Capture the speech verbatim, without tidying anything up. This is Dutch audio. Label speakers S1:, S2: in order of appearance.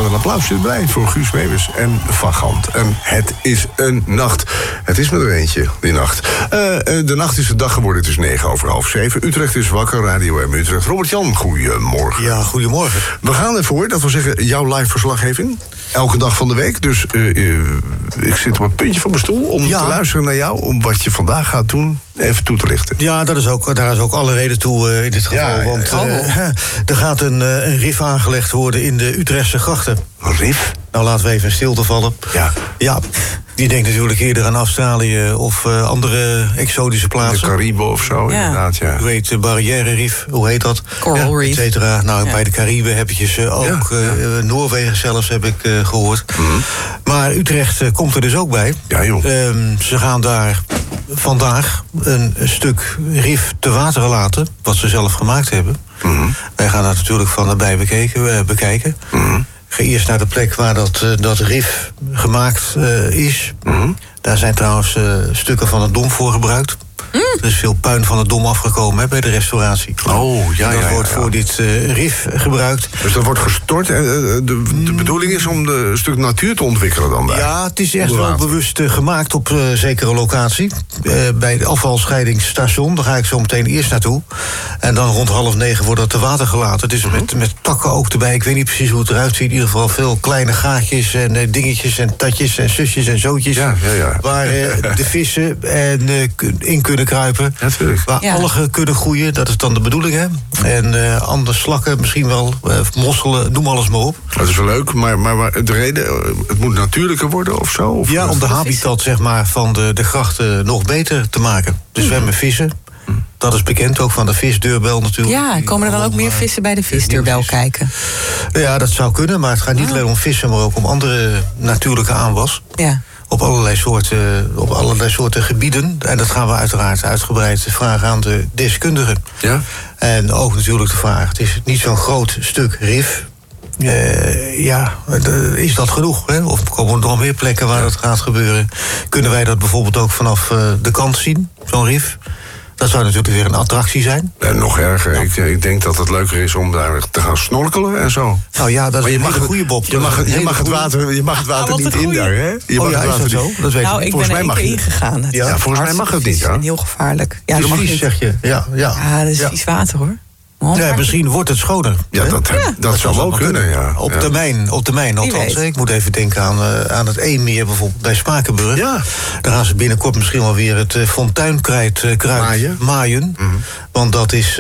S1: met een applausje erbij voor Guus Meeuwis en Van Gant. En het is een nacht. Het is met er eentje, die nacht. Uh, de nacht is de dag geworden, het is negen over half zeven. Utrecht is wakker, Radio M Utrecht. Robert-Jan, goedemorgen.
S2: Ja, goedemorgen.
S1: We gaan ervoor, dat wil zeggen, jouw live verslaggeving. Elke dag van de week. Dus uh, uh, ik zit op een puntje van mijn stoel om
S2: ja.
S1: te luisteren naar jou. Om wat je vandaag gaat doen, even toe te lichten.
S2: Ja, dat is ook, daar is ook alle reden toe uh, in dit geval.
S1: Ja,
S2: want
S1: ja, ja.
S2: Uh, er gaat een, uh, een rif aangelegd worden in de Utrechtse grachten.
S1: Een rif?
S2: Nou, laten we even in stilte vallen.
S1: Ja.
S2: Ja, die denkt natuurlijk eerder aan Australië of uh, andere exotische plaatsen.
S1: De Cariben of zo,
S2: ja.
S1: inderdaad, ja.
S2: Hoe heet de Barrière Reef, hoe heet dat?
S3: Coral Reef.
S2: Et cetera. Nou,
S3: ja.
S2: bij de Cariben heb je ze ook. Ja, ja. Uh, Noorwegen zelfs heb ik uh, gehoord. Mm-hmm. Maar Utrecht uh, komt er dus ook bij.
S1: Ja, joh.
S2: Uh, ze gaan daar vandaag een, een stuk rif te water laten, wat ze zelf gemaakt hebben. Mm-hmm. Wij gaan dat natuurlijk van nabij bekeken, uh, bekijken. Mm-hmm. Ik ga eerst naar de plek waar dat, uh, dat rif gemaakt uh, is. Mm-hmm. Daar zijn trouwens uh, stukken van het Dom voor gebruikt. Mm. Er is veel puin van het Dom afgekomen hè, bij de restauratie.
S1: Oh, ja,
S2: en dat
S1: ja, ja,
S2: wordt
S1: ja.
S2: voor dit uh, rif gebruikt.
S1: Dus dat wordt gestort en uh, de, de bedoeling is om de, een stuk natuur te ontwikkelen dan daar?
S2: Ja, het is echt wel bewust uh, gemaakt op uh, zekere locatie. Uh, bij het afvalscheidingsstation, daar ga ik zo meteen eerst naartoe. En dan rond half negen wordt dat te water gelaten. Het is mm-hmm. met, met takken ook erbij. Ik weet niet precies hoe het eruit ziet. In ieder geval veel kleine gaatjes en uh, dingetjes en tatjes en zusjes en zootjes.
S1: Ja, ja, ja.
S2: Waar uh, de vissen en, uh, in kunnen kruipen.
S1: Natuurlijk.
S2: Waar
S3: ja.
S2: algen kunnen groeien, dat is dan de bedoeling, hè. En uh, andere slakken, misschien wel, uh, mosselen, noem alles maar op.
S1: Dat is wel leuk, maar, maar, maar de reden, het moet natuurlijker worden of zo? Of
S2: ja, om de habitat zeg maar, van de, de grachten nog beter te maken. Dus we hebben vissen. Dat is bekend, ook van de visdeurbel natuurlijk.
S3: Ja, komen er dan ook meer vissen bij de visdeurbel kijken?
S2: Ja, dat zou kunnen, maar het gaat niet oh. alleen om vissen, maar ook om andere natuurlijke aanwas.
S3: Ja.
S2: Op allerlei soorten, op allerlei soorten gebieden. En dat gaan we uiteraard uitgebreid vragen aan de deskundigen.
S1: Ja?
S2: En ook natuurlijk de vraag, het is niet zo'n groot stuk rif. Uh, ja, is dat genoeg? Hè? Of komen er nog meer plekken waar dat gaat gebeuren? Kunnen wij dat bijvoorbeeld ook vanaf uh, de kant zien, zo'n rif? Dat zou natuurlijk weer een attractie zijn.
S1: En nog erger, ja. ik, ik denk dat het leuker is om daar te gaan snorkelen en zo.
S2: Nou ja, dat is een goede bob.
S1: Je mag, je mag het water, je mag het water
S3: ah,
S1: niet in daar, hè? Je mag
S2: oh ja,
S1: het water
S2: is dat
S1: niet.
S2: zo? Dat weet
S3: nou, ik
S1: volgens
S3: ben er één keer ingegaan.
S1: Ja, ja, volgens mij mag het niet,
S3: ja. Heel gevaarlijk. Ja,
S2: dat
S3: mag
S2: vies,
S3: niet.
S2: zeg je. Ja, ja.
S3: ja dat is
S2: ja.
S3: vies water, hoor.
S2: Oh, ja, misschien wordt het schoner.
S1: Ja, dat, ja, dat, dat zou wel kunnen, ja.
S2: Op
S1: ja.
S2: termijn, op termijn althans. Ik moet even denken aan, uh, aan het Eemmeer bijvoorbeeld bij Spakenburg.
S1: Ja.
S2: Daar gaan ze binnenkort misschien wel weer het uh, fontuinkruid uh, kruid
S1: maaien.
S2: maaien. Mm-hmm. Want dat is